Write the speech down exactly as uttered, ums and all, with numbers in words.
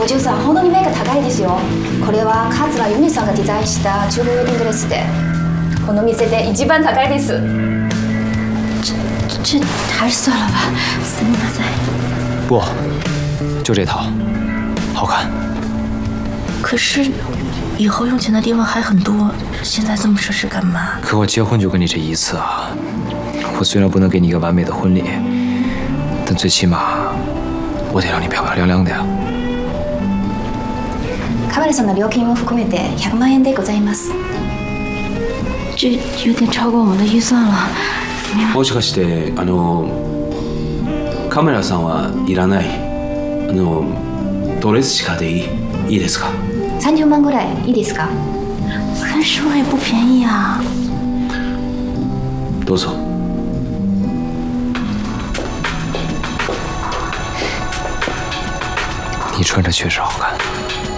お嬢さん、本当に目が高いですよ。これは桂由美さんがデザインしたチューブウェディングドレスで、この店で一番高いです。 这这还是算了吧，すみません。 不，就这套，好看。 可是以后用钱的地方还很多，现在这么奢侈干嘛？ 可我结婚就跟你这一次啊！我虽然不能给你一个完美的婚礼，但最起码我得让你漂漂亮亮的呀。 カバレさんの料金も含めてひゃくまん円でございます。 这有点超过我们的预算了。 もしかしてあのカメラさんはいらない。あのドレスしかでいいいいですか？ さんじゅうまんぐらいいいですか？ 三十万也不便宜啊。 どうぞ。 你穿着确实好看。